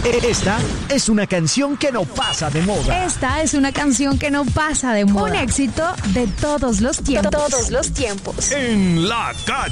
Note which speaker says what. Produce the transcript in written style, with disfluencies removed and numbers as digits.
Speaker 1: Esta es una canción que no pasa de moda.
Speaker 2: Esta es una canción que no pasa de moda.
Speaker 3: Un éxito de todos los tiempos.
Speaker 2: Todos los tiempos.
Speaker 1: En la calle.